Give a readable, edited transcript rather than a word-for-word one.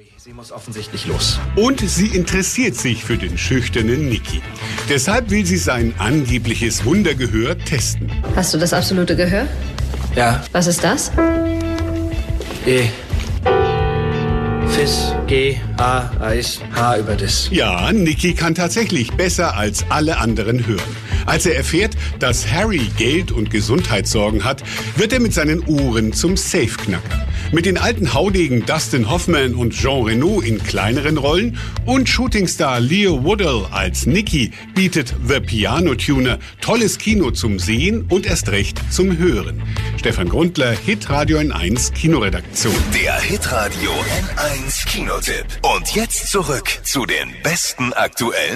Sie muss offensichtlich los. Und sie interessiert sich für den schüchternen Nicky. Deshalb will sie sein angebliches Wundergehör testen. Hast du das absolute Gehör? Ja. Was ist das? E. Fis, G, A, Eis, H über das. Ja, Nicky kann tatsächlich besser als alle anderen hören. Als er erfährt, dass Harry Geld- und Gesundheitssorgen hat, wird er mit seinen Ohren zum Safeknacker. Mit den alten Haudegen Dustin Hoffman und Jean Reno in kleineren Rollen und Shootingstar Leo Woodall als Nicky bietet The Piano Tuner tolles Kino zum Sehen und erst recht zum Hören. Stefan Grundler, Hitradio N1 Kinoredaktion. Der Hitradio N1 Kinotipp. Und jetzt zurück zu den besten aktuellen